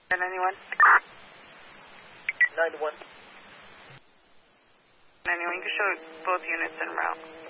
91? 9-1. 91, you can show both units en route.